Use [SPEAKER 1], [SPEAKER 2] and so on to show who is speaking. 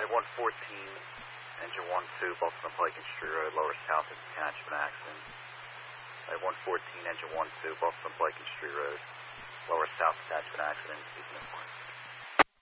[SPEAKER 1] Flight 114, engine 12, Boston Pike and Street Road, lower south detachment accident. Flight 114, engine 12, Boston Pike and Street Road, lower south detachment accident, speaking of